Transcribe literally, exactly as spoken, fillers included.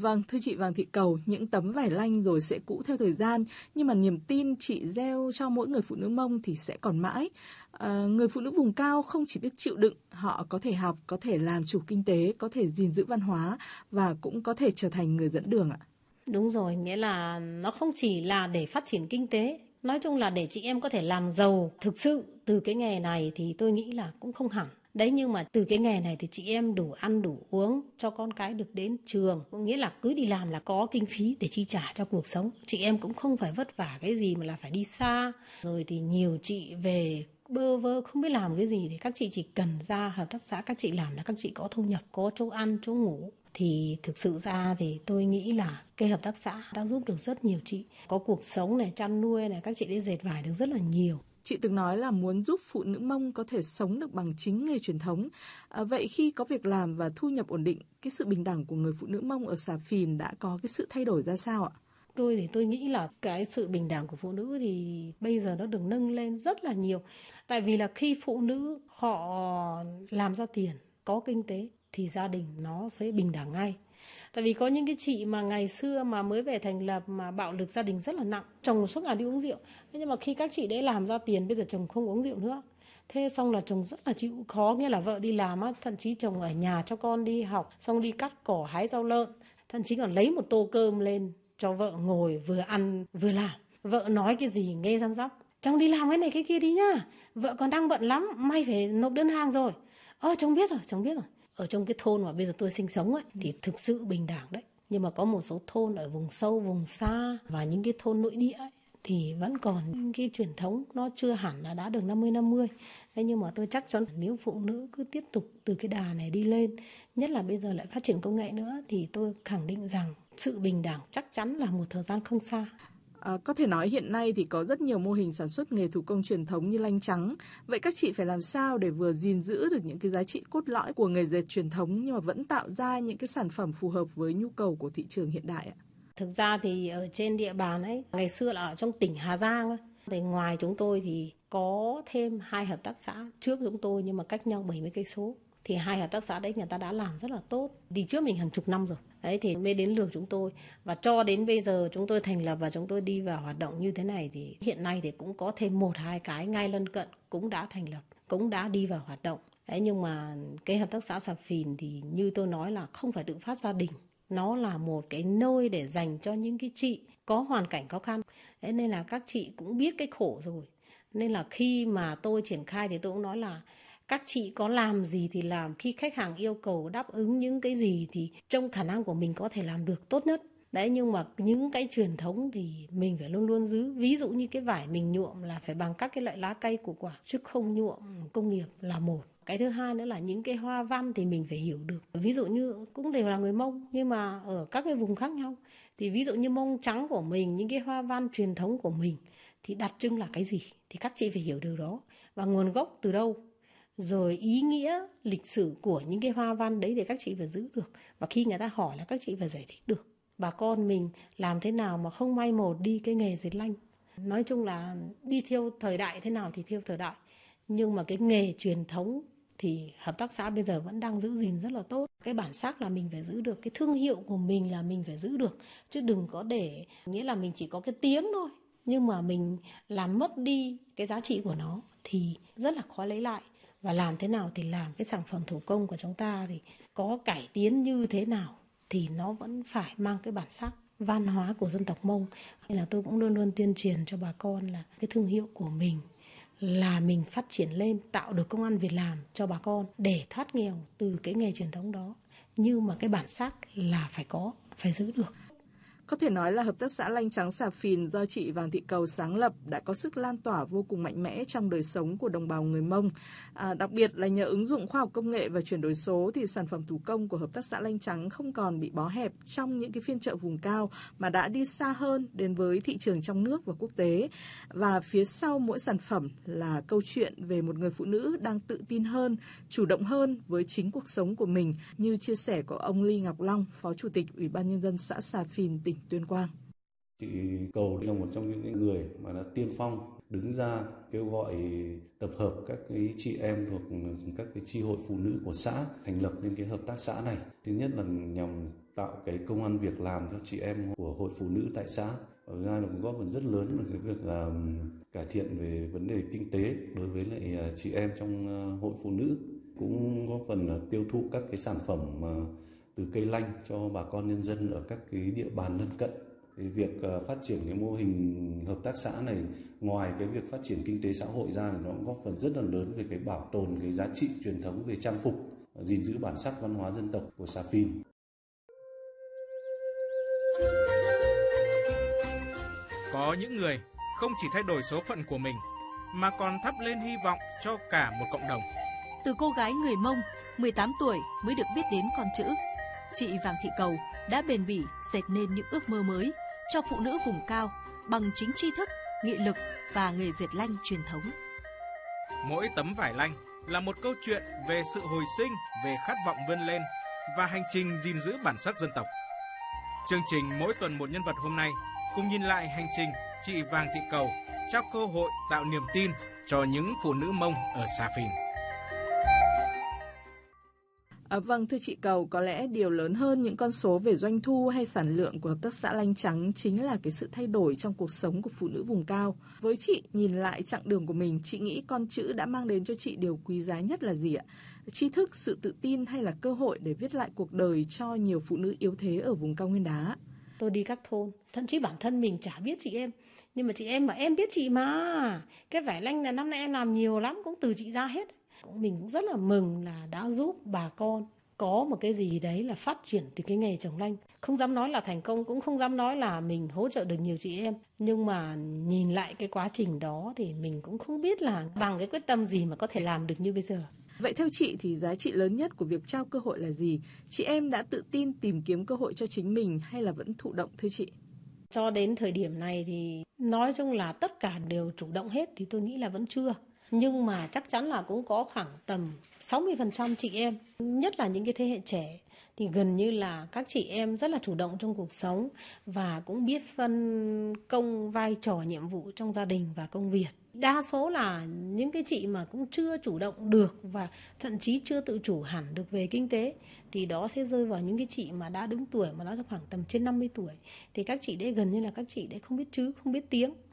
Vâng, thưa chị Vàng Thị Cầu, những tấm vải lanh rồi sẽ cũ theo thời gian, nhưng mà niềm tin chị gieo cho mỗi người phụ nữ Mông thì sẽ còn mãi. À, người phụ nữ vùng cao không chỉ biết chịu đựng, họ có thể học, có thể làm chủ kinh tế, có thể gìn giữ văn hóa và cũng có thể trở thành người dẫn đường ạ. Đúng rồi, nghĩa là nó không chỉ là để phát triển kinh tế, nói chung là để chị em có thể làm giàu thực sự từ cái nghề này thì tôi nghĩ là cũng không hẳn. Đấy, nhưng mà từ cái nghề này thì chị em đủ ăn đủ uống, cho con cái được đến trường, có nghĩa là cứ đi làm là có kinh phí để chi trả cho cuộc sống. Chị em cũng không phải vất vả cái gì mà là phải đi xa. Rồi thì nhiều chị về bơ vơ không biết làm cái gì thì các chị chỉ cần ra hợp tác xã các chị làm là các chị có thu nhập, có chỗ ăn, chỗ ngủ. Thì thực sự ra thì tôi nghĩ là cái hợp tác xã đã giúp được rất nhiều chị. Có cuộc sống này, chăn nuôi này, các chị đi dệt vải được rất là nhiều. Chị từng nói là muốn giúp phụ nữ Mông có thể sống được bằng chính nghề truyền thống. À, vậy khi có việc làm và thu nhập ổn định, cái sự bình đẳng của người phụ nữ Mông ở Xà Phìn đã có cái sự thay đổi ra sao ạ? Tôi thì tôi nghĩ là cái sự bình đẳng của phụ nữ thì bây giờ nó được nâng lên rất là nhiều. Tại vì là khi phụ nữ họ làm ra tiền, có kinh tế thì gia đình nó sẽ bình đẳng ngay. Tại vì có những cái chị mà ngày xưa mà mới về thành lập mà bạo lực gia đình rất là nặng, chồng suốt ngày đi uống rượu. Thế nhưng mà khi các chị đấy làm ra tiền, bây giờ chồng không uống rượu nữa. Thế xong là chồng rất là chịu khó, nghĩa là vợ đi làm á, thậm chí chồng ở nhà cho con đi học, xong đi cắt cỏ hái rau lợn, thậm chí còn lấy một tô cơm lên cho vợ ngồi vừa ăn vừa làm. Vợ nói cái gì nghe răm rắp, chồng đi làm cái này cái kia đi nhá, vợ còn đang bận lắm, may phải nộp đơn hàng rồi. Ơ chồng biết rồi, chồng biết rồi. Ở trong cái thôn mà bây giờ tôi sinh sống ấy thì thực sự bình đẳng đấy. Nhưng mà có một số thôn ở vùng sâu, vùng xa và những cái thôn nội địa ấy, thì vẫn còn cái truyền thống nó chưa hẳn là đã được năm mươi năm mươi. Thế nhưng mà tôi chắc chắn nếu phụ nữ cứ tiếp tục từ cái đà này đi lên, nhất là bây giờ lại phát triển công nghệ nữa, thì tôi khẳng định rằng sự bình đẳng chắc chắn là một thời gian không xa. À, có thể nói hiện nay thì có rất nhiều mô hình sản xuất nghề thủ công truyền thống như lanh trắng. Vậy các chị phải làm sao để vừa gìn giữ được những cái giá trị cốt lõi của nghề dệt truyền thống nhưng mà vẫn tạo ra những cái sản phẩm phù hợp với nhu cầu của thị trường hiện đại ạ? Thực ra thì ở trên địa bàn ấy, ngày xưa là ở trong tỉnh Hà Giang ấy, thì ngoài chúng tôi thì có thêm hai hợp tác xã trước chúng tôi nhưng mà cách nhau bảy mươi cây số. Thì hai hợp tác xã đấy người ta đã làm rất là tốt. Đi trước mình hàng chục năm rồi. Đấy thì mới đến lượt chúng tôi. Và cho đến bây giờ chúng tôi thành lập và chúng tôi đi vào hoạt động như thế này thì hiện nay thì cũng có thêm một hai cái ngay lân cận cũng đã thành lập, cũng đã đi vào hoạt động. Đấy, nhưng mà cái hợp tác xã Xà Phìn thì như tôi nói là không phải tự phát gia đình. Nó là một cái nơi để dành cho những cái chị có hoàn cảnh khó khăn. Đấy, nên là các chị cũng biết cái khổ rồi. Nên là khi mà tôi triển khai thì tôi cũng nói là các chị có làm gì thì làm, khi khách hàng yêu cầu đáp ứng những cái gì thì trong khả năng của mình có thể làm được tốt nhất. Đấy, nhưng mà những cái truyền thống thì mình phải luôn luôn giữ. Ví dụ như cái vải mình nhuộm là phải bằng các cái loại lá cây củ quả, chứ không nhuộm công nghiệp là một. Cái thứ hai nữa là những cái hoa văn thì mình phải hiểu được. Ví dụ như cũng đều là người Mông nhưng mà ở các cái vùng khác nhau. Thì ví dụ như Mông trắng của mình, những cái hoa văn truyền thống của mình thì đặc trưng là cái gì? Thì các chị phải hiểu điều đó. Và nguồn gốc từ đâu? Rồi ý nghĩa lịch sử của những cái hoa văn đấy để các chị phải giữ được. Và khi người ta hỏi là các chị phải giải thích được. Bà con mình làm thế nào mà không mai một đi cái nghề dệt lanh. Nói chung là đi theo thời đại thế nào thì theo thời đại. Nhưng mà cái nghề truyền thống thì hợp tác xã bây giờ vẫn đang giữ gìn rất là tốt. Cái bản sắc là mình phải giữ được, cái thương hiệu của mình là mình phải giữ được. Chứ đừng có để, nghĩa là mình chỉ có cái tiếng thôi. Nhưng mà mình làm mất đi cái giá trị của nó thì rất là khó lấy lại. Và làm thế nào thì làm cái sản phẩm thủ công của chúng ta thì có cải tiến như thế nào thì nó vẫn phải mang cái bản sắc văn hóa của dân tộc Mông. Nên là tôi cũng luôn luôn tuyên truyền cho bà con là cái thương hiệu của mình là mình phát triển lên, tạo được công ăn việc làm cho bà con để thoát nghèo từ cái nghề truyền thống đó. Nhưng mà cái bản sắc là phải có, phải giữ được. Có thể nói là hợp tác xã Lanh Trắng Xà Phìn do chị Vàng Thị Cầu sáng lập đã có sức lan tỏa vô cùng mạnh mẽ trong đời sống của đồng bào người Mông. À, đặc biệt là nhờ ứng dụng khoa học công nghệ và chuyển đổi số thì sản phẩm thủ công của hợp tác xã Lanh Trắng không còn bị bó hẹp trong những cái phiên chợ vùng cao mà đã đi xa hơn đến với thị trường trong nước và quốc tế. Và phía sau mỗi sản phẩm là câu chuyện về một người phụ nữ đang tự tin hơn, chủ động hơn với chính cuộc sống của mình, như chia sẻ của ông Ly Ngọc Long, Phó Chủ tịch Ủy ban Nhân dân xã Xà Phìn, tỉnh Tuyên Quang. Chị Cầu là một trong những người mà đã tiên phong đứng ra kêu gọi tập hợp các cái chị em thuộc các cái chi hội phụ nữ của xã thành lập nên cái hợp tác xã này. Thứ nhất là nhằm tạo cái công ăn việc làm cho chị em của hội phụ nữ tại xã. Ở ra là góp phần rất lớn vào cái việc là cải thiện về vấn đề kinh tế đối với lại chị em trong hội phụ nữ, cũng góp phần tiêu thụ các cái sản phẩm từ cây lanh cho bà con nhân dân ở các cái địa bàn lân cận. Thì việc phát triển cái mô hình hợp tác xã này, ngoài cái việc phát triển kinh tế xã hội ra thì nó cũng góp phần rất là lớn về cái bảo tồn cái giá trị truyền thống về trang phục, gìn giữ bản sắc văn hóa dân tộc của Sà Phiên. Có những người không chỉ thay đổi số phận của mình mà còn thắp lên hy vọng cho cả một cộng đồng. Từ cô gái người Mông mười tám tuổi mới được biết đến con chữ, chị Vàng Thị Cầu đã bền bỉ dệt nên những ước mơ mới cho phụ nữ vùng cao bằng chính tri thức, nghị lực và nghề dệt lanh truyền thống. Mỗi tấm vải lanh là một câu chuyện về sự hồi sinh, về khát vọng vươn lên và hành trình gìn giữ bản sắc dân tộc. Chương trình Mỗi tuần một nhân vật hôm nay cùng nhìn lại hành trình chị Vàng Thị Cầu trao cơ hội tạo niềm tin cho những phụ nữ Mông ở Sà Phiên. À, vâng, thưa chị Cầu, có lẽ điều lớn hơn những con số về doanh thu hay sản lượng của hợp tác xã Lanh Trắng chính là cái sự thay đổi trong cuộc sống của phụ nữ vùng cao. Với chị, nhìn lại chặng đường của mình, chị nghĩ con chữ đã mang đến cho chị điều quý giá nhất là gì ạ? Tri thức, sự tự tin hay là cơ hội để viết lại cuộc đời cho nhiều phụ nữ yếu thế ở vùng cao Nguyên Đá? Tôi đi các thôn, thậm chí bản thân mình chả biết chị em. Nhưng mà chị em mà em biết chị mà. Cái vải lanh là năm nay em làm nhiều lắm, cũng từ chị ra hết. Mình cũng rất là mừng là đã giúp bà con có một cái gì đấy là phát triển từ cái nghề trồng lanh. Không dám nói là thành công, cũng không dám nói là mình hỗ trợ được nhiều chị em. Nhưng mà nhìn lại cái quá trình đó thì mình cũng không biết là bằng cái quyết tâm gì mà có thể làm được như bây giờ. Vậy theo chị thì giá trị lớn nhất của việc trao cơ hội là gì? Chị em đã tự tin tìm kiếm cơ hội cho chính mình hay là vẫn thụ động thưa chị? Cho đến thời điểm này thì nói chung là tất cả đều chủ động hết thì tôi nghĩ là vẫn chưa. Nhưng mà chắc chắn là cũng có khoảng tầm sáu mươi phần trăm chị em, nhất là những cái thế hệ trẻ, thì gần như là các chị em rất là chủ động trong cuộc sống và cũng biết phân công vai trò nhiệm vụ trong gia đình và công việc. Đa số là những cái chị mà cũng chưa chủ động được và thậm chí chưa tự chủ hẳn được về kinh tế thì đó sẽ rơi vào những cái chị mà đã đứng tuổi mà nó khoảng tầm trên năm mươi tuổi. Thì các chị đấy gần như là các chị đấy không biết chữ, không biết tiếng